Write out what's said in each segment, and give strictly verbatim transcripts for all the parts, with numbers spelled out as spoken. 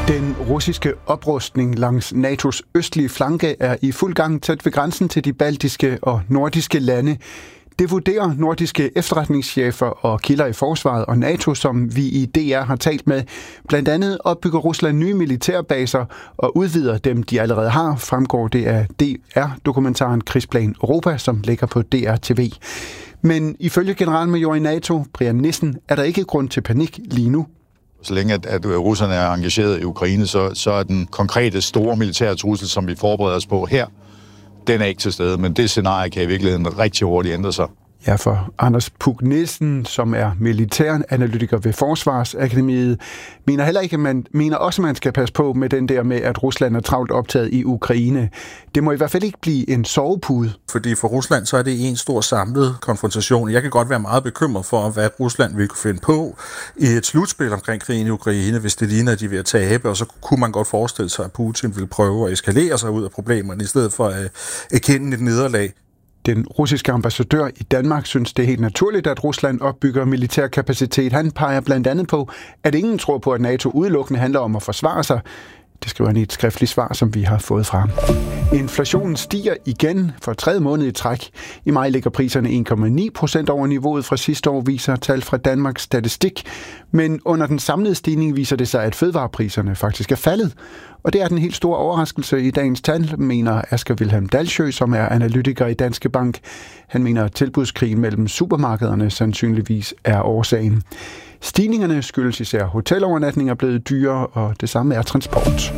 Den russiske oprustning langs N A T O's østlige flanke er i fuld gang tæt ved grænsen til de baltiske og nordiske lande. Det vurderer nordiske efterretningschefer og kilder i forsvaret og NATO, som vi i D R har talt med. Blandt andet opbygger Rusland nye militærbaser og udvider dem, de allerede har, fremgår det af D R-dokumentaren Krigsplan Europa, som ligger på D R T V. Men ifølge generalmajor i NATO, Brian Nissen, er der ikke grund til panik lige nu. Så længe at, at russerne er engageret i Ukraine, så, så er den konkrete store militære trussel, som vi forbereder os på her, den er ikke til stede, men det scenarie kan i virkeligheden rigtig hurtigt ændre sig. Ja, for Anders Puk Nielsen, som er militæranalytiker ved Forsvarsakademiet, mener heller ikke, man mener også, at man skal passe på med den der med, at Rusland er travlt optaget i Ukraine. Det må i hvert fald ikke blive en sovepude. Fordi for Rusland, så er det en stor samlet konfrontation. Jeg kan godt være meget bekymret for, hvad Rusland vil kunne finde på i et slutspil omkring krigen i Ukraine, hvis det ligner, at de er ved at tabe, og så kunne man godt forestille sig, at Putin vil prøve at eskalere sig ud af problemerne, i stedet for at erkende et nederlag. Den russiske ambassadør i Danmark synes, det er helt naturligt, at Rusland opbygger militær kapacitet. Han peger blandt andet på, at ingen tror på, at NATO udelukkende handler om at forsvare sig. Det skriver han i et skriftligt svar, som vi har fået fra. Inflationen stiger igen for tredje måned i træk. I maj ligger priserne en komma ni procent over niveauet fra sidste år, viser tal fra Danmarks Statistik. Men under den samlede stigning viser det sig, at fødevarepriserne faktisk er faldet. Og det er den helt store overraskelse i dagens tal, mener Asger Wilhelm Dalsjø, som er analytiker i Danske Bank. Han mener, at tilbudskrigen mellem supermarkederne sandsynligvis er årsagen. Stigningerne skyldes især hotelovernatninger blevet dyrere, og det samme er transport.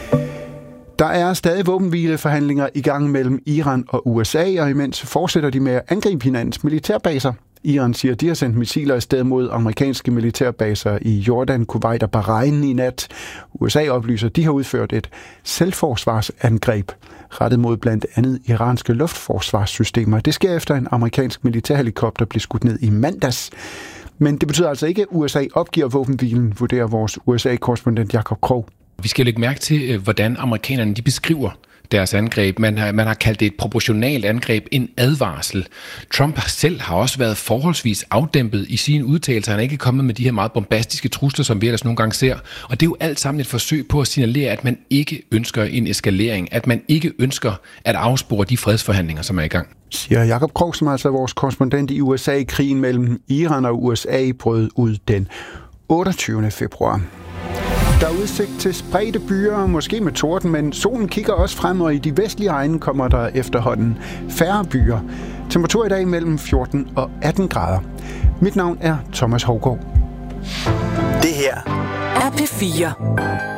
Der er stadig våbenhvileforhandlinger i gang mellem Iran og U S A, og imens fortsætter de med at angribe hinandens militærbaser. Iran siger, at de har sendt missiler afsted mod amerikanske militærbaser i Jordan, Kuwait og Bahrain i nat. U S A oplyser, at de har udført et selvforsvarsangreb rettet mod blandt andet iranske luftforsvarssystemer. Det sker efter en amerikansk militærhelikopter blev skudt ned i mandags. Men det betyder altså ikke, at U S A opgiver våbenhvilen, vurderer vores U S A-korrespondent Jakob Krog. Vi skal lægge mærke til, hvordan amerikanerne de beskriver deres angreb. Man har, man har kaldt det et proportionalt angreb, en advarsel. Trump selv har også været forholdsvis afdæmpet i sine udtalelser. Han er ikke kommet med de her meget bombastiske trusler, som vi ellers nogle gange ser. Og det er jo alt sammen et forsøg på at signalere, at man ikke ønsker en eskalering, at man ikke ønsker at afspore de fredsforhandlinger, som er i gang. Siger Jakob Krog, som altså er vores korrespondent i U S A. Krigen mellem Iran og U S A brød ud den otteogtyvende februar. Der er udsigt til spredte byer, måske med torden, men solen kigger også frem, og i de vestlige egne kommer der efterhånden færre byer. Temperatur i dag mellem fjorten og atten grader. Mit navn er Thomas Hougaard. Det her er P fire.